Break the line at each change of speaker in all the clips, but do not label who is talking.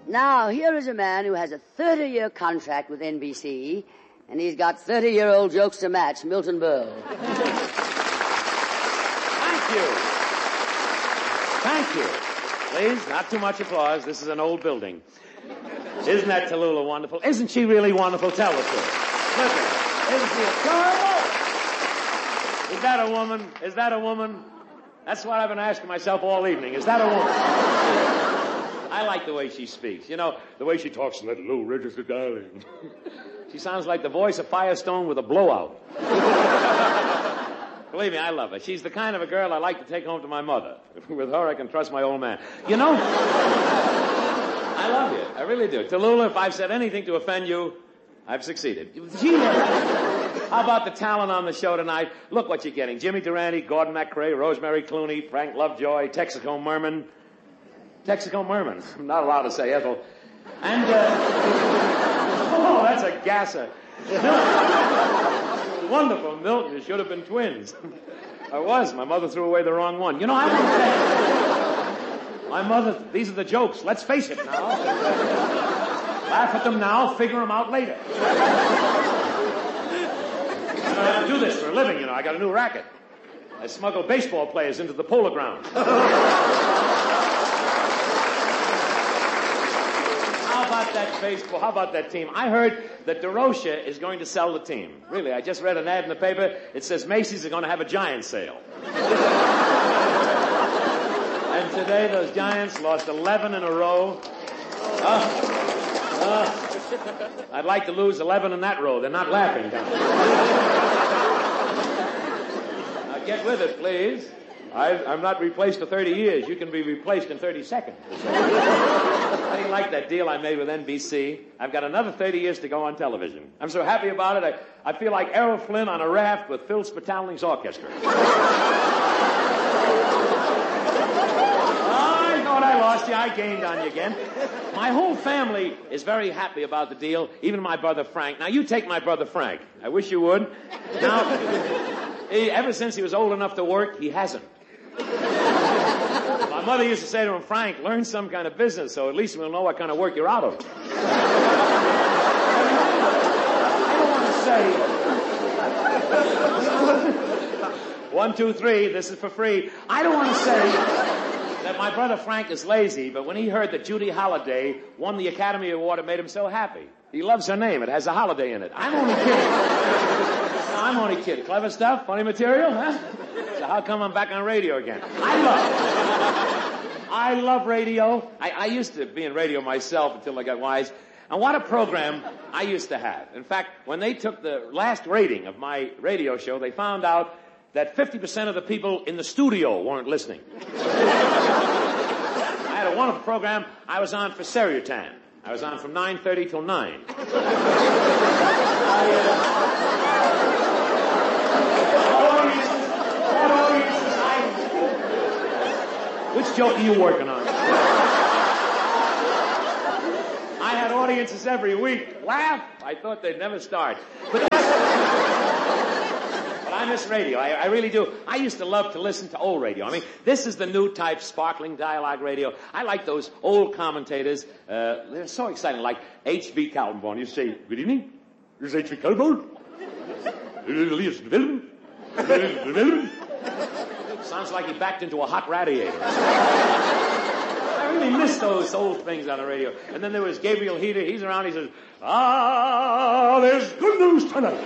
Now, here is a man who has a 30-year contract with NBC, and he's got 30-year-old jokes to match, Milton Berle.
Thank you. Thank you. Please, not too much applause. This is an old building. Isn't that Tallulah wonderful? Isn't she really wonderful? Tell the truth. Look at her. Isn't she adorable? Is that a woman? Is that a woman? That's what I've been asking myself all evening. Is that a woman? I like the way she speaks. You know, the way she talks in that low register, darling. She sounds like the voice of Firestone with a blowout. Believe me, I love her. She's the kind of a girl I like to take home to my mother. With her, I can trust my old man. You know, I love you. I really do. Tallulah, if I've said anything to offend you, I've succeeded. How about the talent on the show tonight? Look what you're getting. Jimmy Durante, Gordon MacRae, Rosemary Clooney, Frank Lovejoy, Texaco Merman. Texaco Merman. I'm not allowed to say Ethel. And, oh, that's a gasser. Wonderful, Milton. You should have been twins. I was. My mother threw away the wrong one. You know, I want to say, my mother, these are the jokes. Let's face it now. Laugh at them now, figure them out later. I have to do this for a living, you know. I got a new racket. I smuggle baseball players into the polo ground. How about that baseball? How about that team? I heard that DeRocha is going to sell the team. Really, I just read an ad in the paper. It says Macy's are going to have a Giant sale. And today those Giants lost 11 in a row. I'd like to lose 11 in that row. They're not laughing down. Now get with it, please. I'm not replaced for 30 years. You can be replaced in 30 seconds. I didn't like that deal I made with NBC. I've got another 30 years to go on television. I'm so happy about it, I feel like Errol Flynn on a raft with Phil Spitalny's orchestra. I thought I lost you. I gained on you again. My whole family is very happy about the deal, even my brother Frank. Now, you take my brother Frank. I wish you would. Now, ever since he was old enough to work, he hasn't. My mother used to say to him, Frank, learn some kind of business so at least we'll know what kind of work you're out of. I don't want to say... 1, 2, 3, this is for free. I don't want to say that my brother Frank is lazy, but when he heard that Judy Holliday won the Academy Award, it made him so happy. He loves her name. It has a holiday in it. I'm only kidding. No, I'm only kidding. Clever stuff? Funny material? Huh? So how come I'm back on radio again? I love radio. I used to be in radio myself until I got wise. And what a program I used to have. In fact, when they took the last rating of my radio show, they found out that 50% of the people in the studio weren't listening. I had a wonderful program. I was on for Seriutan. I was on from 9:30 till 9. Which joke are you working on? I had audiences every week. Laugh? I thought they'd never start. But I miss radio. I really do. I used to love to listen to old radio. I mean, this is the new type sparkling dialogue radio. I like those old commentators. They're so exciting. Like H.V. Kaltenborn. You say, good evening. This is H.V. Kaltenborn. Sounds like he backed into a hot radiator. I really miss those old things on the radio. And then there was Gabriel Heater. He's around. He says, there's good news tonight.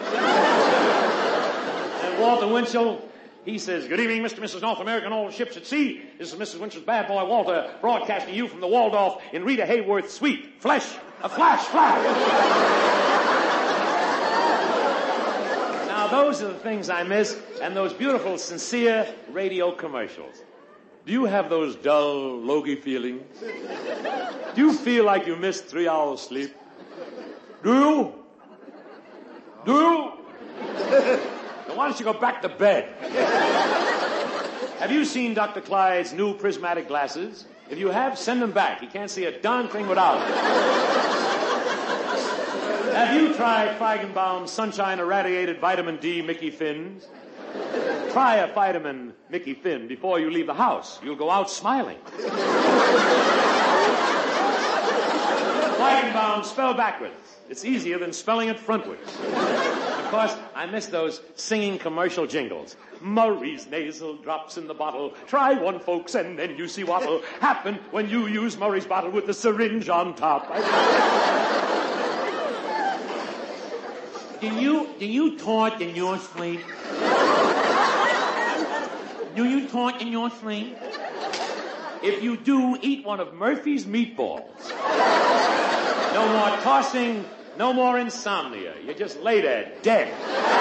And Walter Winchell, he says, good evening, Mr. and Mrs. North American, all ships at sea. This is Mrs. Winchell's bad boy, Walter, broadcasting you from the Waldorf in Rita Hayworth's suite. Flash. Now, those are the things I miss, and those beautiful, sincere radio commercials. Do you have those dull, logy feelings? Do you feel like you missed 3 hours sleep? Do you? Then why don't you go back to bed? Have you seen Dr. Clyde's new prismatic glasses? If you have, send them back. You can't see a darn thing without them. Have you tried Feigenbaum's Sunshine Irradiated Vitamin D Mickey Fins? Try a vitamin Mickey Finn before you leave the house. You'll go out smiling. song spelled backwards. It's easier than spelling it frontwards. Of course, I miss those singing commercial jingles. Murray's nasal drops in the bottle. Try one, folks, and then you see what'll happen when you use Murray's bottle with the syringe on top. Do you talk in your sleep? Do you talk in your sleep? If you do, eat one of Murphy's meatballs. No more tossing, no more insomnia. You just lay there, dead.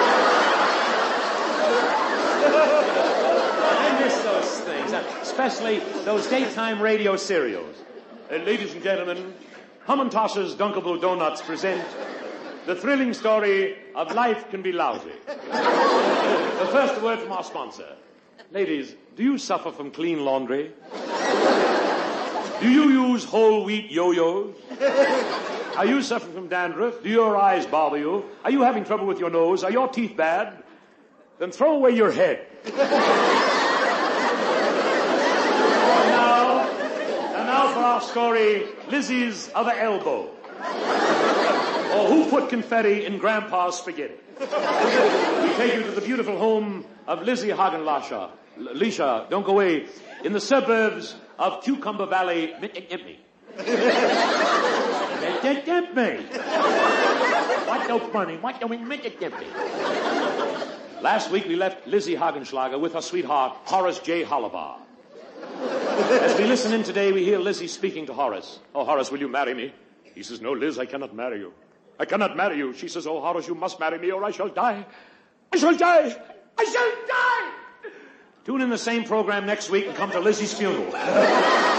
I miss those things, especially those daytime radio serials. Ladies and gentlemen, Hummontoss's Dunkable Donuts present the thrilling story of Life Can Be Lousy. The first word from our sponsor. Ladies, do you suffer from clean laundry? Do you use whole wheat yo-yos? Are you suffering from dandruff? Do your eyes bother you? Are you having trouble with your nose? Are your teeth bad? Then throw away your head. And now for our story, Lizzie's Other Elbow. Or Who Put Confetti in Grandpa's Spaghetti. We take you to the beautiful home of Lizzie Hagenlasha. Lisha, don't go away. In the suburbs of Cucumber Valley, What no funny? What no Last week we left Lizzie Hagenschlager with her sweetheart, Horace J. Hollibar. As we listen in today, we hear Lizzie speaking to Horace. Oh, Horace, will you marry me? He says, no, Liz, I cannot marry you. I cannot marry you. She says, oh, Horace, you must marry me or I shall die. I shall die. I shall die. Tune in the same program next week and come to Lizzie's funeral.